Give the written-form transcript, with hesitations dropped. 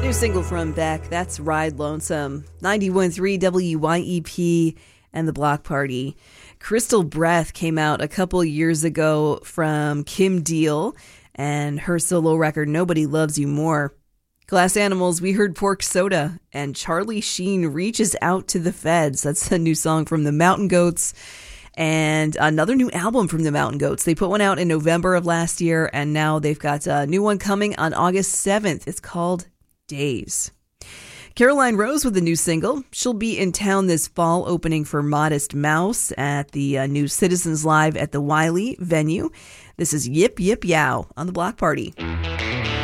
New single from Beck, that's Ride Lonesome. 91.3 WYEP and the Block Party. Crystal Breath came out a couple years ago from Kim Deal and her solo record, Nobody Loves You More. Glass Animals, we heard Pork Soda, and Charlie Sheen Reaches Out to the Feds. That's a new song from the Mountain Goats. And another new album from the Mountain Goats. They put one out in November of last year, and now they've got a new one coming on August 7th. It's called Days. Caroline Rose with a new single. She'll be in town this fall opening for Modest Mouse at the new Citizens Live at the Wiley venue. This is Yip Yip Yow on the Block Party.